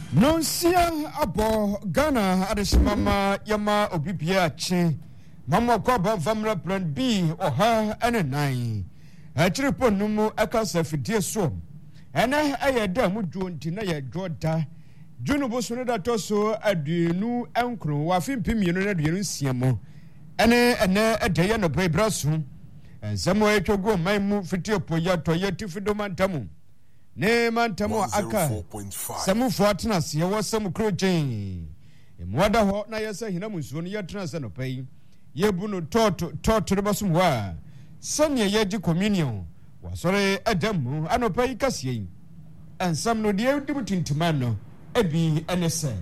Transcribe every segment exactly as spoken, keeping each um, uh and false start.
Nonsia abo Ghana adeshimama yama obibia chi mama kwaba vamra plan B oha ene nine achiripo numu akasa fidie so ene ayeda mudu nti na ye dwoda junu boso da toso aduenu enkro wa fimpimienu na aduenu nsiamo ene ene edeye no bebraso ensamo etwogo maimu fidie poya toye tifido mantamu ne mantamo aka samu fuatna se wo samu krojen emwada ho na yesa hina musuo ne yetna se no pai yebu no toto toto de basum wa sanya yeji communion wasore adamu anopai kasie ansam no de dibutintima no ebi enese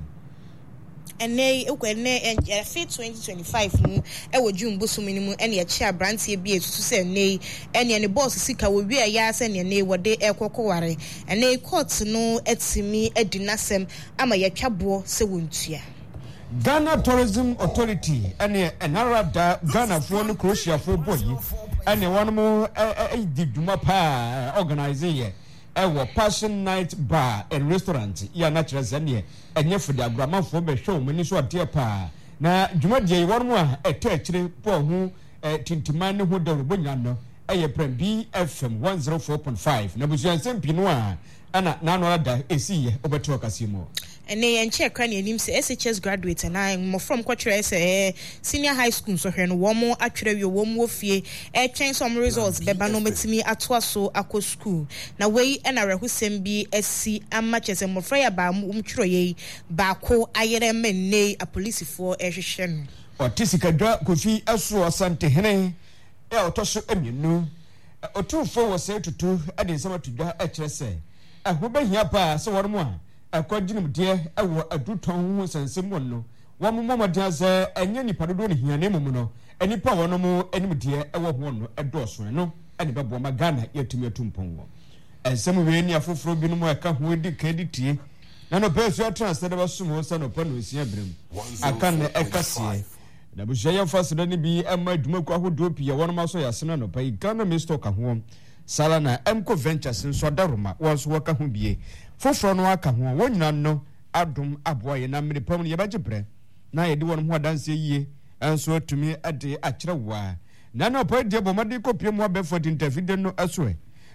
ene ukwane efe twenty twenty-five mu ewo June bosumi mu ene echi abrantie bi etutu se ene ene ne boss sika wo wi ya se ne ne wode ekokoware ene court no etimi edinasem ama yatwabo se wontua Ghana Tourism Authority ene enarada Ghana fo no Croatia fo boyi ene wonmo e diduma pa organize ye ewo Passion Night Bar and Restaurant ya natural zanie enye fudi agrama fo be show mani so ade pa na dwumadie wonmo a eto akire po hu tintiman ne ho dawo bonya no eye Prem B F M one oh four point five na busuan sempi no a ana na no da esiye obeto kasimo ene yenche kra ne anim se S H S graduate na mo from kwatwere se senior high school so hwe no wo mo atwere wi wo mo ofie e twen some results beba no metimi atoa so akọ school na wei na rehusem bi esi amachese mo frya ba mu umtwero ye ba ko ayere menne a police for ehwehwe no otisika dwa kofi aso asante hene e otoso emienu otufo wo se tutu ade nsama tudwa a kire se ahobahia pa se wormo a akwadinum de ewo aduton ho sensem wonno wo mo momaden ze enye nipa dodo ne hia ne mum no enipa wono mo enim de ewo ho no edoso no ene bebo ma Ghana yatumi atumpon wo ensem we ni afoforo bi no mo aka ho edi keditie na no peso transfer ba sumo se no pa no sia brem aka ne ekasie na bushya ya fasida ne bi ema aduma kwa hodo pia wono ma so yasena no pa Ghana me stock ho sala na Emco Ventures nso daroma wonso waka ho bie foforo no aka ho wonyina no adom aboye na mrepam ne yebagebre na yede won ho adanse yie enso atumi ade akire wa na no pa de bomade kopie mo abefo intervide no asoe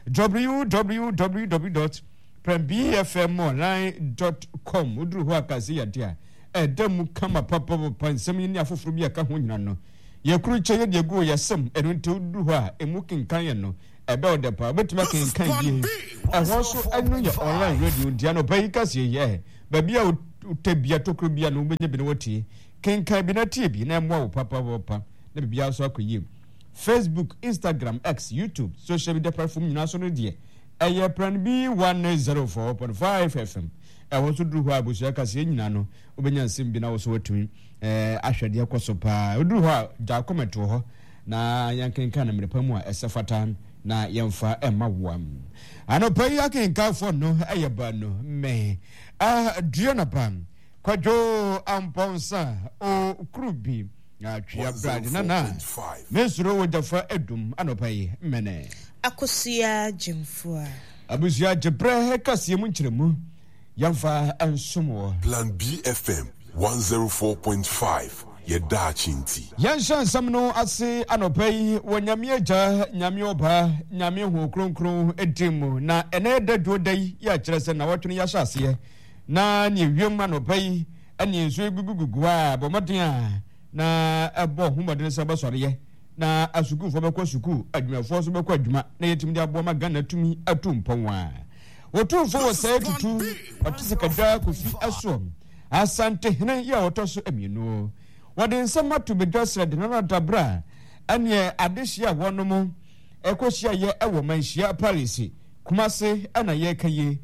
w w w dot prem b f m online dot com udru ho akase yade a edam kama papa papa nsem ni afoforo bi aka ho nyina no ye kuru che ye de go yesem enu nte udru ho a emu kinkan ye no ebe odepa betuma kinkan bi ehwo so anu ye online radio dia no bayi kase ye ba bia utabia tokro bia no benye bi no woti kinkan bi na tie bi na emwa wo papa papa na bia so akoyi Facebook, Instagram, X, YouTube, social media platform nyina so no de eye Plan B one oh four point five F M ehwo so duru ho abusu kase nyina no obenya nsem bi na wo so watumi eh ahwede akoso pa oduru ho ja comment ho na yankenkan na mrepamu a esefatan na yemfa emma wam anopai akenka fo no ayeba no me ah duana pam kwajo amponsa o krubi atwia brad na na mesuro wodafa edum anopai mene akosia jemfua abusia jebre kasie mu nkyeremu yemfa ansomo Plan B F M one oh four point five yeda chinti yanshan samno ase anopai wonyame agya nyame oba nyame ho kronkron edimu na ene dadwo dai ya kyerese na watwene ya hyase na ne wiem anopai ene nso egugugugu a bomaden a na ebo homodene se basore ye na asukufo bekọ suku adwumafo so bekọ adwuma na yetim de abo ma Ghana tumi atumpon wa wotumfo wo se tutu otisikada kofi aso asante hene ya otoso emienu wade nsema to be just read na dabra ane adehia wonom ekohia ye ewo manhia Paris kumase ana ye kaye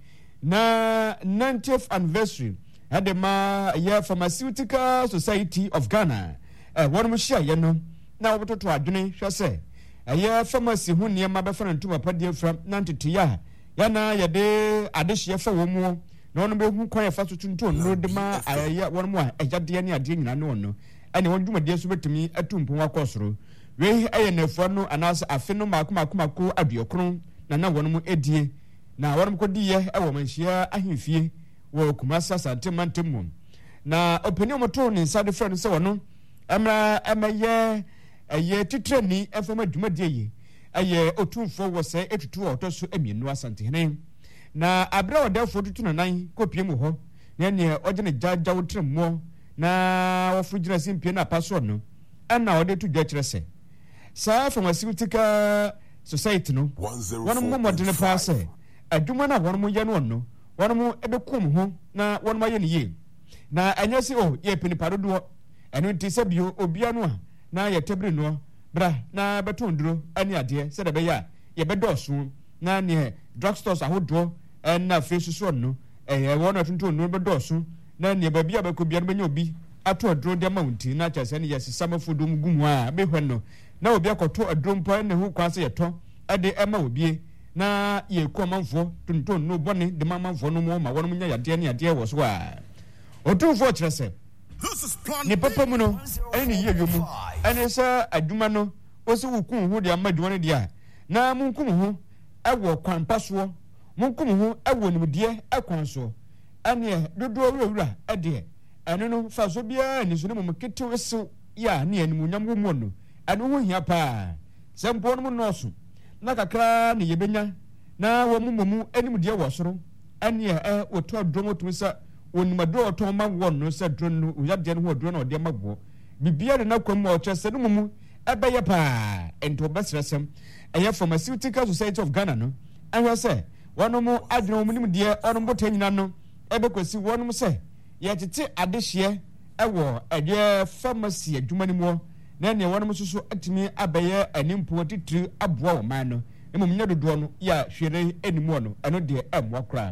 na ninetieth anniversary adema ye Pharmaceutical Society of Ghana eh wonom hia ye no na wototo adwene hwese ye pharmacy hu ne ma befana ntuma padie from nantete ya ya na ye de adehia fa wo mu na wonom be hu kwan ya fa tutuntu no de ma aye wonom a ejade ne ade nyina no no ene won dwumade so betumi atumpon akosoro we aye nafo no anase afe no makoma komako aduokron na na wonom edie na wonom kodi ye e wo manhia ahemfie wo Kumasi Asante Mantemum na opinion moto ni inside friend se wono amra amaye eye titrani efoma dwumadie yi eye otumfo wo se etutu otoso emienu Asante Hene na abra odafo tutu na nan kopie mu ho ne ne ogene jaja wotremo na wofugina simpie na paso no ana ode tu dwa kire se sa pharmaceutical society no one mo modern pass adwuma na won mo ye no no won mo ebekum ho na won mo ye ne ye na anyasi o ye pinipa dodo eno nti se bio obia no a na ye tebri no bra na betonduro ani ade se de be ya ye bedoso na ne drugstores ahodo na face so no eh won atuntu no bedoso na ne ba bia bekobia no benya obi ato adro de mountain na cha se ne yes samafodom gumu a behwe no na obi akoto adrompa ne ho kwase yeto ade ema obi na ye komanfo tunton no bone de mamanfo no mo ma won nya yade ne yade wo so a otumfo kire se ni papa mu no ene ye yomu ene sa adwuma no osi wukun hu de amadwuma ne dia na munkum hu ewo kwanpaso munkum hu ewo nimdie ekwanso ene dodo wura ede ene no fa so bia ni so ne mo ketewe so ya ne animunyam wo mu no ene ho hia pa sempo no no so na kakra ne yebenya na wo mu mu animdie wo soro ene e oto adromo tumisa onimado oto ma wo no se dron no uyade no ho dron no de magbo bibia de na kwam o chese no mu ebeye pa ento besresem eye Pharmaceutical Society of Ghana no ahwe se wono mu adron mu nim de ono mbota nyina no ebekosi wono mu se ye tete adehye ewo eye pharmacy adwuma ni mu na ne wono mu soso atimi abeye animpo titiri aboa wo man no emom nya dodo no ya hwere animu no eno de emwa kram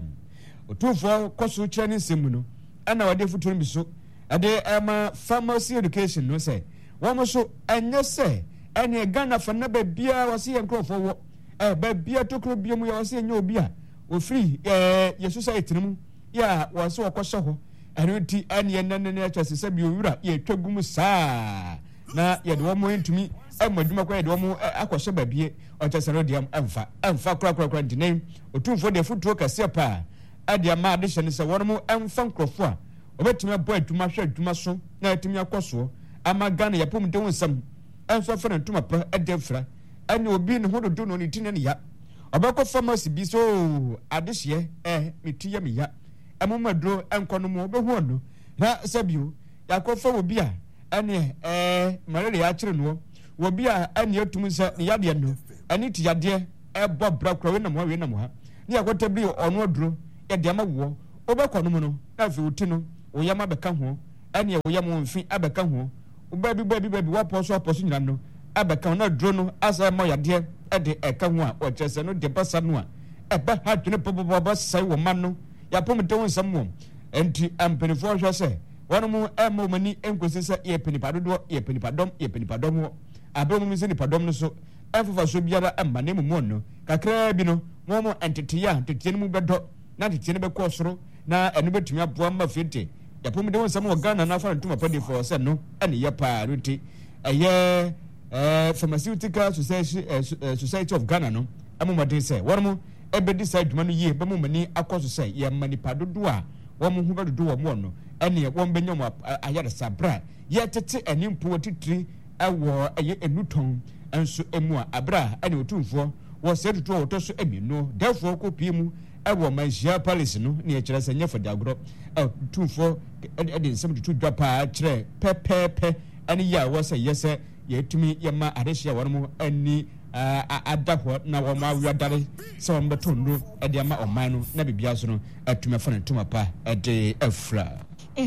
otufo koso chani nsemu no ana wade futuro bi so ade ema pharmacy education no say womo so enye se ene Ghana fa na babia wase ye nkrofo wo eh babia tokro bia mu ya wase enye obi a ofri eh ye society no mu ya wase wakosha ho ene ti ene nane na cha sese bi owura ye twagum saa na ye de womo entumi emaduma kwa ye de womo akosha babie o cha sero diam emfa emfa kra kra kra ndine otumfo de futuro kase pa ade ama ade hye ne se won mo emfa nkrofo a obetumi abo aduma hwe aduma so na atumi akoso ama Ghana yapom de wonsam enso fa na ntuma pa ade fra ane obi ne ho dodo no ne tinne ne ya obekọ pharmacy bi so ade hye eh metiya me ya emomadro enkono mo obehu no na sabio yakofa obi a ane eh marere ya kire no obi a ane atum nsa ne yade no ane ti yade ebo brakwa we na mo we na mo ha ne yakota bi ono odro ya de amawo obekọ no mo no na fi uti no oyama beka ho ane oyama mfi abeka ho obabi babi babi waposo aposo nyina no abeka na dro no asa mo yade e de eka ho a o chese no de basa no a eba ha dwene popopo sai wo man no ya pom de won sam wo enti ampenifo hwe se wono mu emo mani enkosi se ye penipa dodo ye penipa dom ye penipa dom wo abem mu se nipa dom no so enfofa so biara emba ne mu no kakra bi no mo mo entity ya entity ne mu bedo na entity ne be ko soro na enu betumi aboa ma fete ya pom de won sam wo Ghana na fa ntuma padi for se no ene ye pa ruti eye eh Pharmaceutical Society uh, Society of Ghana no amomade se wono mu ebedi sa adwuma no ye bemu mani akoso se ye manipa dodo a wo mu hu bedodo wo mo no ene wo benyam ayare sabra ye tete animpo titiri ewo eye enuton enso emu a abra ene otumfo wo se tutu wo to so emino therefore ko pie mu ewo manhia palace no ne kire se nya fodi agro otumfo ede nsem tutu dwapa kire pepepe ene ya wo se yese ye tumi ye ma adehia wono mu ani adaho na wo ma wiadare se wo mbeto ndo e de ama oman no na bibia so no atuma fa na tuma pa e de afra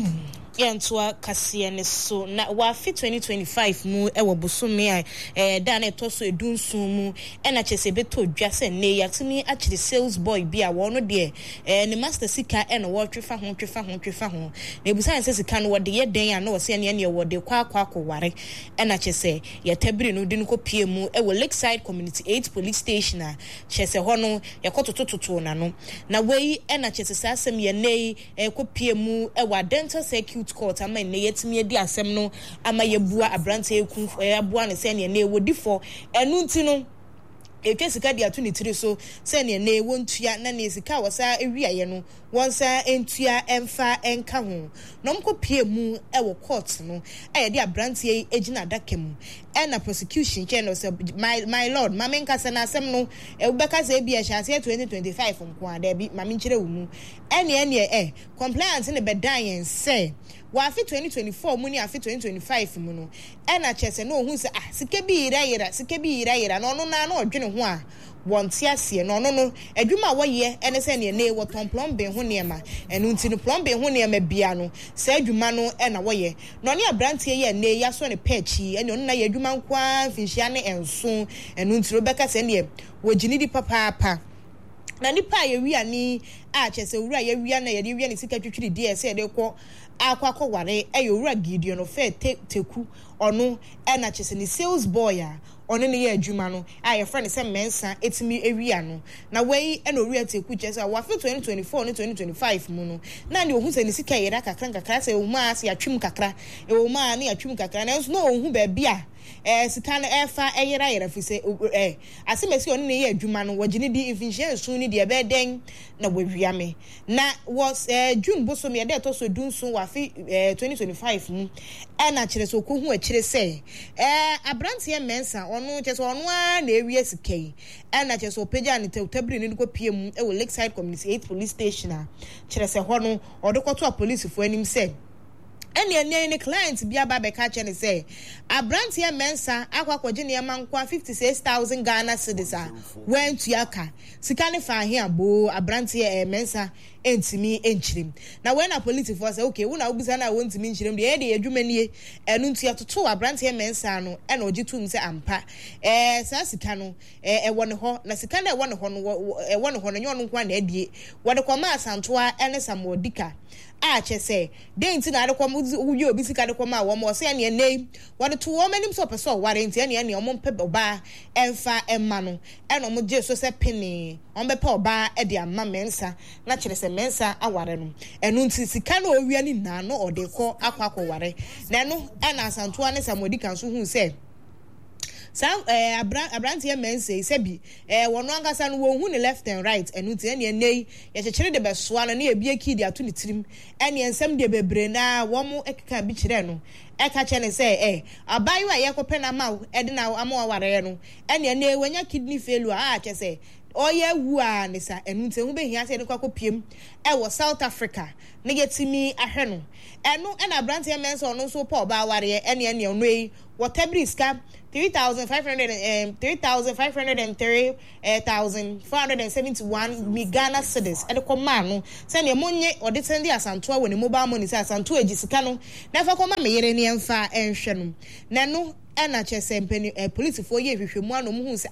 yantoa kase ne so na wa fi twenty twenty-five mu e wo bosome a eh da na to so edunsun mu e na chese beto dwa se ne yatimi a chire sales boy bi a wo no de eh ne master sika e no wo twefa ho twefa ho twefa ho na ebusan se sika no wo de ye den a na wo se ne ne wo de kwa akwa akoware e na chese ye tabiri no de no kopie mu e wo Lakeside Community eight police station a chese ho no ye kototototo na no na wei e na chese sa asem ye nei e kopie mu e wa dental circuit court ama ne yetimi edi asem no ama yebua abrante eku yebua ne se ne ne wodi fo enu nti no etwa sika dia to ne tiri so se ne na wontua na ne sika wosa ewiaye no wonsa entua emfa enka ho nom ko pie mu e wo court no e de abrantie egina adaka mu e na prosecution che no say my my lord mama nka se na asem no e ubeka se bia hya se twenty twenty-five nko ada bi mama nkire wo mu ene ene e compliance ne bedan yen say wa afi twenty twenty-four mu ni afi twenty twenty-five mu no e na chese no ohun se ah sika bi ira ira sika bi ira ira no no na na odwene ho a wonte asie no no no adwuma wo ye ene se ne ne wo ton plumbing ho ne ma enu nti no plumbing ho ne ma bia no se adwuma no e na wo ye no ne abrantie ye ne ya so ne pechi ene no na ye adwuma nkwa finhia ne enso enu nti ro beka se ne wo gini di papa papa na nipa ye wi ani a chese wura ye wi na ye wi ne sika twitwiri die se de kɔ akwa kɔware e ye wura Gideon no fe teku ɔno e na chese ni sales boy a ɔne ne ye adwuma no a ye friend se mensa etimi ewia no na wei e no wura teku chese a wa fe twenty twenty-four ne twenty twenty-five mu no na ne ohun se ne sika yera kakra kakra se o ma se atwim kakra e o ma ne atwim kakra na so no ohun ba bia eh sika na efa eyera yera fi se eh asemesi oni ne ye adwuma no wagine di infinite so ni de be den na wawia me na was eh June bosom ye de to so dun so wa fi eh twenty twenty-five mu e na kire so ko hu akire se eh abrantie mensa ono che so ono a na ewie sika yi e na che so peja ne tabri ne ko pie mu e wo Lakeside Community eight police station a kire se ho no odokoto a police fo anim se ene ene ne client bia ba be ka che ne say abrantie mensa akwakoje ne mankwa fifty-six thousand Ghana cedis a went to yaka sika ne fa here bo abrantie eh, mensa entimi enchirim na when a police force say okay una obisa na wontimi enchirim de e de adwuma nie enu ntu atoto abrantie mensa no e na ogitum se ampa eh sa sika no eh e wone ho na sika na e wone ho no e wone ho no nyo no kwa na adie wode koma asantoa ene samodika a chese de nti na adekwa uyi obi sika de koma wo mo se ne nei wode to wo manim so peso ware nti ne ne omo mpe oba emfa emma no e no mo je so se pene on be pa oba e de amma mensa na kire se mensa aware no enu nti sika na owia ni na no ode ko akwa akwa na no e na asantoa ne samodi kan so hu se Sam eh abrantie mense se bi eh wono angasa no wo hu ne left and right enu tie ne nei ye chechire de besoa no ne ye bie kidi ato ne tirim ene ensem de bebre na wo mo ekeka bi kire no eka che ne se eh abayu a ye kope na mawo e de na ama ware no ene ne wanya kidney failure a che se oye wu a ne sa enu nte hu be hia se ne kwakọ piem e wo South Africa ne getimi ahwe no enu e na abrantie mense ono so pa oba ware ene ene ono yi whatever ska three thousand five hundred um three thousand five hundred and three thousand four hundred and seventy-one Ghana cedis e de koma no se ne monye ode send asanto a woni mobile money se asanto egisika no na fa koma me yere ne emfa enhwe no na no e na chese mpeni police fo ye hwehwemu anom hu se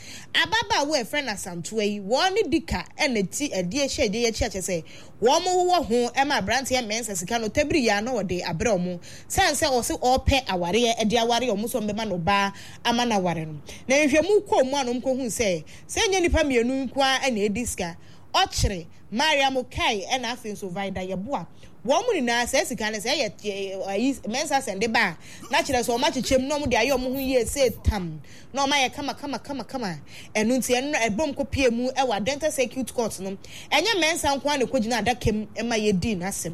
ababa wo e friend asanto yi woni dika e na ti ade ehye ade ye chiache se wo mo wo ho e ma brand ye mensa sika no tabiri ya no wode abre omo sense o se ope aware e de aware omo so mbema no ba ama na ware no na hwehwemu ko mu anom ko hu se se nya nipa mienu nkwa e na ediska ochire Mariam Kai e na afin so vida ye boa wo mu ni na se sika ne se ye mensa sende ba na kire so ma chechem no mu de ayo mu hu ye se tam no ma ye kama kama kama kama enu nti enu ebom ko pie mu e wa dental circuit court no enye mensa nko an ko gina adakem e ma ye di na asem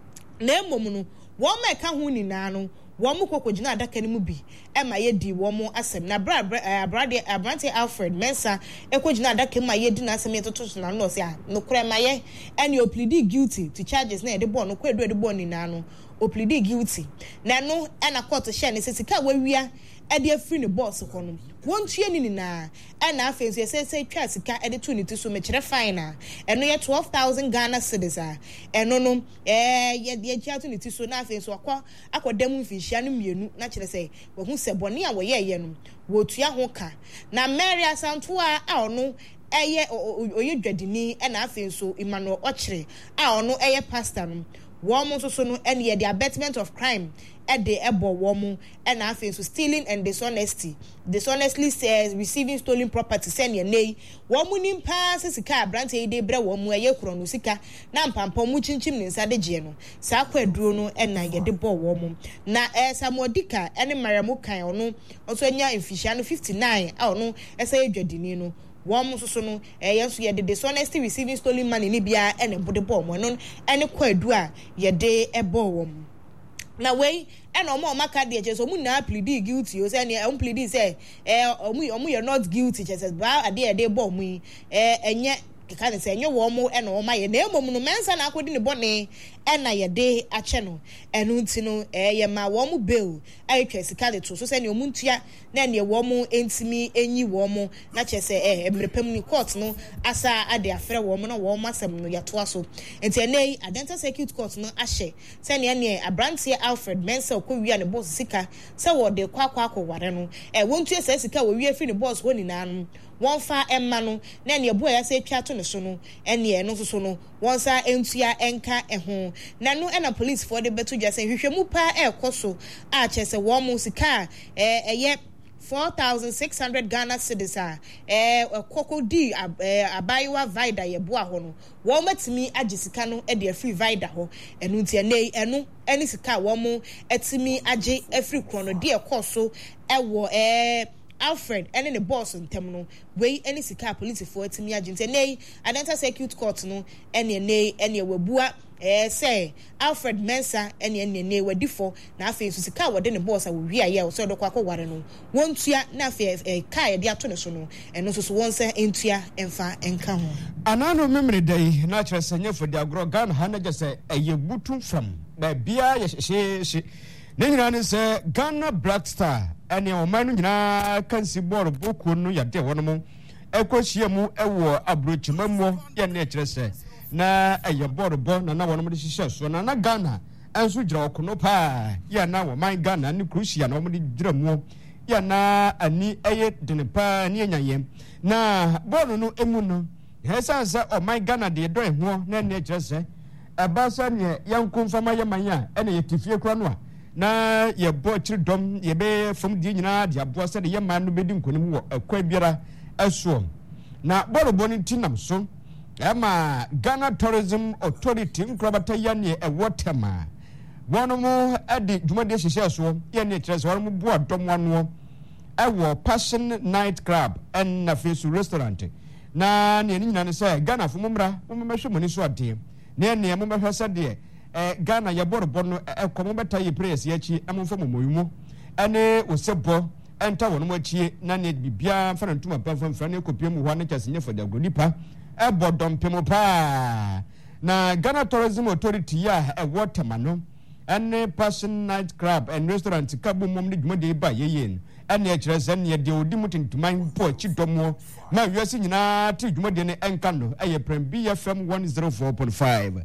na emom no wo ma ka hu ni na no wo mu kokko gina adaka ni mu bi e ma ye di wo mu asem na bra brade Abrante Alfred Mensa e ko gina adaka ma ye di na asem ye toto na no se a no kure ma ye ene o plead guilty to charges na e de bo no ko edu de bo ni na no o plead guilty na no e na court share ne se sika wawia e de free ne boss ko no wontua ni na e na afenso ye se se twa sika e de to ni ti so me kire fine na e no ye twelve thousand Ghana cedis a e no no eh ye de twa to ni ti so na afenso akwa akodam mfihia no mienu na kire se wo hu se bone a wo ye ye no wo tua ho ka na Mary Asanto a a ono eye oye dwadini e na afenso Emmanuel Ochire a ono eye pastor no wɔn nso so no ɛne yɛ the abatement of crime ɛde ɛbɔ wɔn ɛna afei so stealing and dishonesty dishonestly says receiving stolen property sɛnea nei wɔn mu nim paa sɛ sika aberante yi de brɛ wɔn mu ɛyɛ kuro no sika na mpampam mu kyinkyim ne nsa de gyeɛ no saa akɔ aduro no ɛna yɛde bɔ wɔn mu na ɛɛ samuodika ɛne mariamu kan ɔno ɔnso anya mfihyia no fifty nine a ɔno ɛsɛ edwadini no wɔn nso so no ɛyɛ nso yɛde dishonesty receiving stolen money ne bia ɛna ɛbɔ de bɔ wɔn no ɛne kɔ aduro a yɛde ɛbɔ wɔn mu. Na wey and no more maka de je so mu na plead guilty o say na um plead say eh omu omu you not guilty je say ba ade e de bo mu eh enye keka ne say enye wo mu e no ma ye na emom no mensa na akodi ne bone e na ye de ache no enu nti no eh ye ma wo mu bail e twa sika de to so say ne omu ntua na ne wo mu entimi enyi wo mu na che say eh emrepam ni court no asa ade afre wo mu na wo masem no yato aso enti enei Adenta Circuit Court no ahye say ne ne Abrantie Alfred Mensa okowia ne boss sika say wo de kwa kwa akoware no eh wontua say sika wo wi afi ne boss ho nyina no won fa emma no na ne ebo ya say twa to ne so no ene no so so no won sa entua enka eho na no na police for the beto dwa say hwehwe mu pa e koso a che say wo mu sika eh eye four thousand six hundred Ghana cedis a eh kokodi abaiwa vida ye boa ho no wo matimi age sika no e de free vida ho enu ntia nei enu eni sika wo mu etimi age afri kro no de e koso e wo eh Alfred ene ne boss ntem no wei ene sika police for etimi age ntia nei Adenta Circuit Court no ene nei ene wabua eh say Alfred Mensa ene ene ne wadifo na afi so sika wode ne boss a wo wi aye so do kwa kware no wontua na afi eh kai de ato ne so no eno so so won say entua emfa enka ho anano memre dai na kire sanye for the agro Ghana ha na je say eye butu from ba bia ye she she ne nyina ne say Ghana Black Star ene o man no nyina kansi board boku no ya de wono mo ekohia mu ewo abrochimammo ye na kire say na eye board bo na na wono mo de hihye so na na Ghana enso gira okono pa ya na wo man Ghana ne krushia na wo mo de gira mu ya na ani eye dene pa ne anyayem na board no emu no hesa sa o man Ghana de do eho na ne kire say eba sa ne yankomfama ye man ya ene ye tifie kura no a na ye bo chiridom ye be fom die nyina de abo se de ye man no bedi nkonim wo akwa biara aso na borobo ni tinam so ema Ghana Tourism Authority nkrabata ya ne ewotema wono mo ade dwumade hyehyɛ so ye ne kyerɛ so wono mo bo adom wano ewo Passion Night Club and na face restaurant na ne nyina ne sɛ Ghana fo momra mo mehwe moni so ade ne ne mo mehwe sɛ de eh Ghana ya borbo no ekomo beta ye prayers ya chi amomfa momoyumo ane osebo enta wono mo achie na ne bibia fa ntuma pamfam fra ne kopiem ho ne kyase nye fada gonipa e bodom pemo pa na Ghana Tourism Authority ya e water no ane Passion Night Club and Restaurant kabu mom ne dwumade ba yeyen ane e kire se ne de odi mutintuman po chi domo na wiase nyina ti dwumade ne enka no eye Prem B F M one oh four point five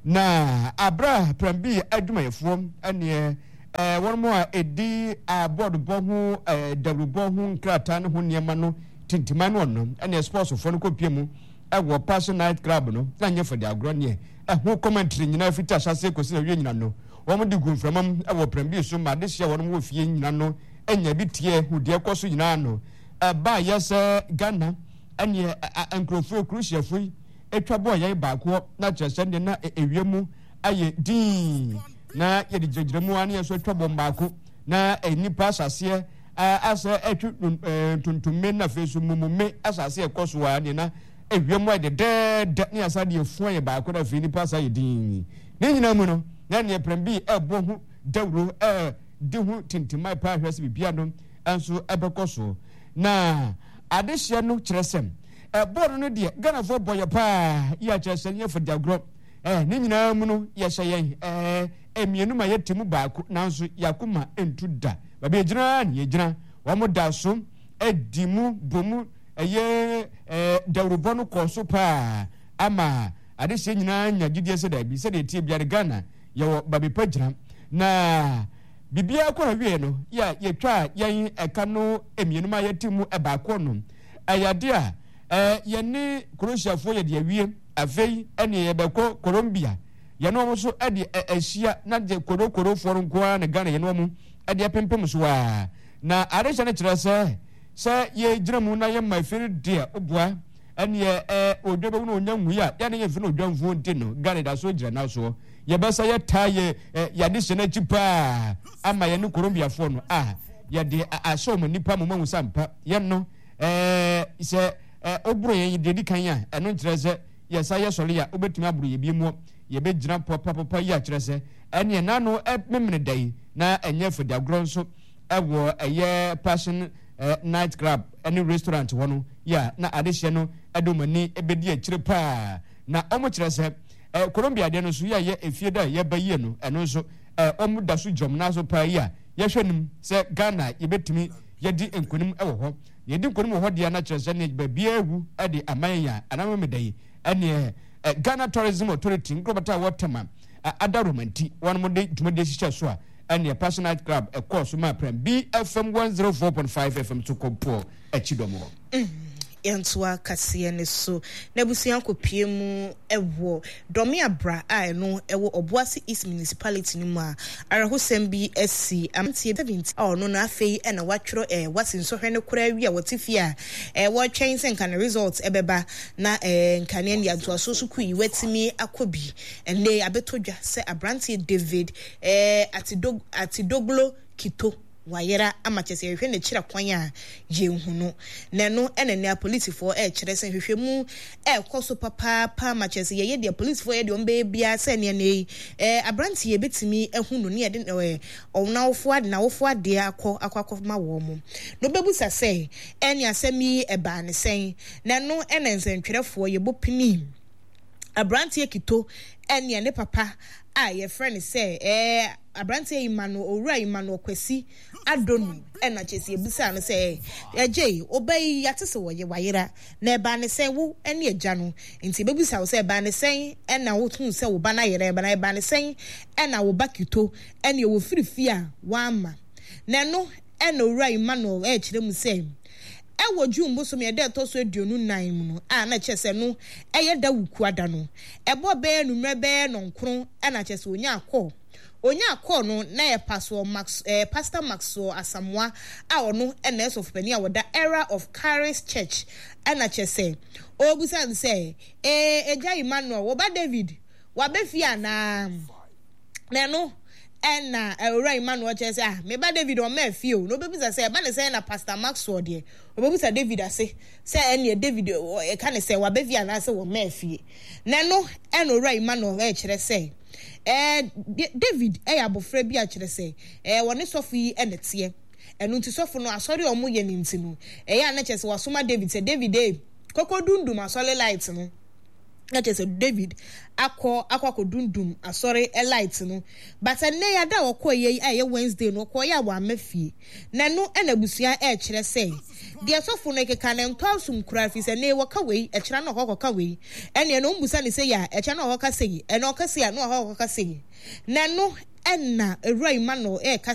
na abra Prambi adwumayefo ane eh won mo a edi aboard bo ho eh dawrubo ho nkrata ne ho niema no tintiman no no ane sports fo no kopiemu e wo Passion Night Club no na nye for the agro ne e ho commentary nyina fita hyase kosi na wie nyina no wo mo de gunframam e wo Prambi so ma de hye won mo fie nyina no enya bi tie hu de koso nyina no e ba yesa Ghana ane ankrofo crucial etwa boy yai baako na kyerese na ewiemu aye din na ye de gyegyeremu ane so etwa bom baako na enipa asase asa etwa tuntumme na fesu mumume asase ekoso ane na ewiemu ade de de ne asade efu aye baako na fe nipa asa ye din ne nyina mu no na ne Prembi ebo hu dawro eh de hu tintimai pa hwese bibia no enso ebekoso na adehye no kyerese eh board no de Ghana for boy pa ya kyerese nye for diagro eh ne nyina mu no ye hye eh emienu ma yetimu baako nanso yakuma entu da ba be gyina ne gyina wo mo da so edimu bomu eye eh dawrubo no koso pa ama adehye nyina nya gidie se da bi se de tie bia Ghana ye wo ba be pa gyina na bibia ko na wie no ya yetwa yen eka no emienu ma yetimu e baako no ayade a eh yene Croatia fo ye de awie afei ene ye beko Colombia ye no mo so e de ahia na de kodokoro for nko na Ghana ye no mo e de pempem so a na aresha na kire se se ye gyinamu na ye my favorite dear obua ene eh odwebe wo no nyanwu ya ya na ye fi no odwanfu nti no Ghana da so gyina na so ye besa ye taye ya de hye na chipa ama ye no Colombia fo no ah ye de aso mo nipa mo mahu sampa ye no eh se oburo ye de di kan ya eno kire se ye sa ye sole ya obetumi aburo ye bi mu ye be gyina papa papa ya kire se ene na no memene dai na enye fodi agro nso ewo eye passion night club any restaurant wono ya na adehye no edomani ebedi akire pa na omo kire se Colombia de no so ya ye efie da ye baye no eno so omo da so jom na so pa ya ye hwenim se Ghana ye betumi ye di enkonim ewo ho ye di enkonim ho de na kire se ne ba bia ewu ade amanya anama medai ene Ghana Tourism Authority nkrobata wotema ada romanti one mo de tumade hihye so a and your personal club a course my prem B F M one oh four point five F M to kompo echidomo Yantua kasiye ne so nebusian kopie mu ewo domi abra a no ewo Obuasi East Municipality ni mu a arahosem bi esi amtie seventy a no na afei e na watwro e wasinso hwe ne kura wi a wotifi a e wo twen sen kan results ebeba na e nkane ne yantua so so kui watimi akobi ene abetodwa se abrantie David e atidog atidoglo kito wayera amachese hwehwe ne kira kwan a ye hunu na no ene ne police for e kire sen hwehwe mu e koso papa pa machese ye de police for ye de ombe bia se ne ne e abranti ye betimi ehunu ne ye de e onawfo ade na wofo ade akọ akọ ma wo mu no bebusa se ene asemi e ba ne sen na no ene nsentwerefo ye bopini abranti ekito ene ne papa a ye friend say eh abranti Emmanuel owura Emmanuel Kwesi adonu ena chesi ebusa no say eje obey yatese wo ye wayera na eba ne say wo ene agya no nti bebusa wo say eba ne say ena wo tun say wo ba na yere eba na eba ne say ena wo bakito ene wo firifi a wama na no ena owura Emmanuel e kire mu say ewo jumbo so me de to so aduonu nan mu no a na chese no eye da wuku ada no ebo be nu mrebe no nkron e na chese onya akọ onya akọ no na ye pastor Max eh, Pastor Maxwell Asamoah a ono N S of Penny a woda Era of Charis Church e na chese obusan say eh eja Emmanuel wo ba David wa be fia na na no ena ewura Emmanuel chese ah me ba David o ma fie o no be bisa say ba ne say na Pastor Maxwell de o be bisa David ase say ene David e ka ne say wa be fie na say wo ma fie na no ena ewura Emmanuel e kire say eh David e ya bofra bi a kire say eh woni sofi ene tie enu nti sofo no asori omo ye ni nti no e ya na chese wasoma David say David e kokodundum asole light no na chese David akọ akọ dundum asori e light no but ne ya da okoye aye Wednesday no okoye wa mafie na no ena busua e kire say de sofo no keka na ntwasum kura fi se ne woka wei e kira na hokoka wei ene no mbusa ne say ya e kira na hokoka sei ene hokoka sei na hokoka sei na no ena ewura Emmanuel e